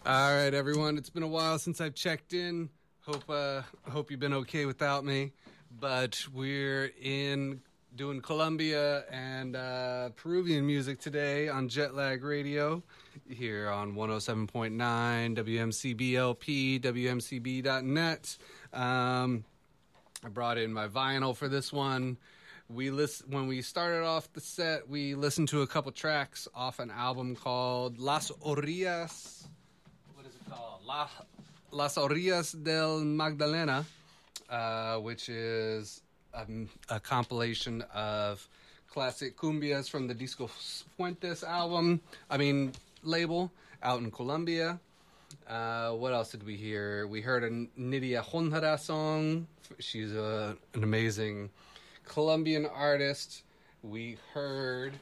All right, everyone. It's been a while since I've checked in. Hope you've been okay without me. But we're doing Colombia and Peruvian music today on Jetlag Radio here on 107.9 WMCB-LP, WMCB.net. I brought in my vinyl for this one. When we started off the set, we listened to a couple tracks off an album called Las Orillas. What is it called? Las Orillas del Magdalena, which is a compilation of classic cumbias from the Disco Fuentes label out in Colombia. What else did we hear? We heard a Nidia Honjara song. She's an amazing Colombian artist. We heard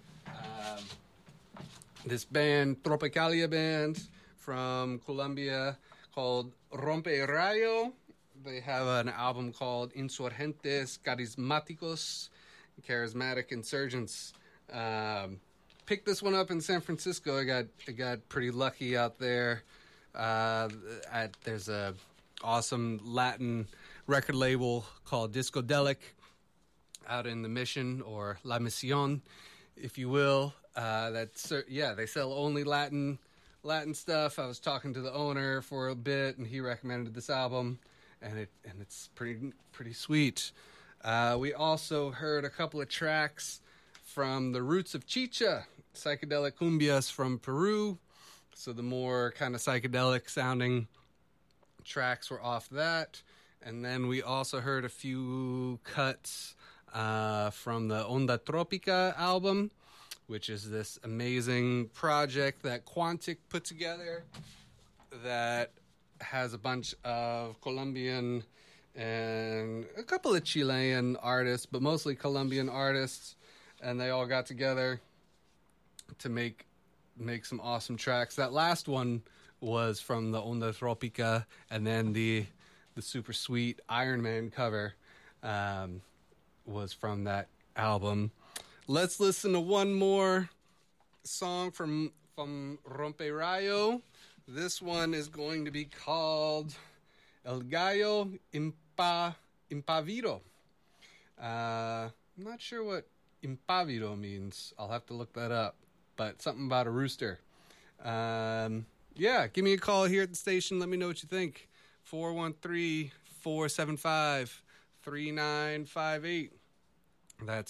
this band, Tropicalia band from Colombia called Rompe Rayo. They have an album called Insurgentes Carismáticos, Charismatic Insurgents. Picked this one up in San Francisco. I got pretty lucky out there. There's a awesome Latin record label called Discodelic out in the Mission, or La Misión, if you will. They sell only Latin stuff. I was talking to the owner for a bit, and he recommended this album, and it's pretty sweet. We also heard a couple of tracks from the Roots of Chicha, psychedelic cumbias from Peru. So the more kind of psychedelic sounding tracks were off that. And then we also heard a few cuts from the Onda Tropica album, which is this amazing project that Quantic put together that has a bunch of Colombian and a couple of Chilean artists, but mostly Colombian artists, and they all got together to make some awesome tracks. That last one was from the Onda Tropica, and then the super sweet Iron Man cover was from that album. Let's listen to one more song from Rompe Rayo. This one is going to be called El Gallo Impavido. I'm not sure what impavido means. I'll have to look that up. But something about a rooster. Give me a call here at the station. Let me know what you think. 413-475-3958. That's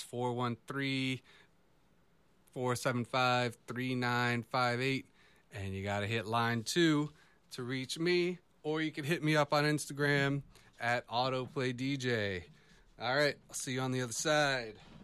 413-475-3958. And you got to hit line 2 to reach me. Or you can hit me up on Instagram at AutoPlayDJ. All right, I'll see you on the other side.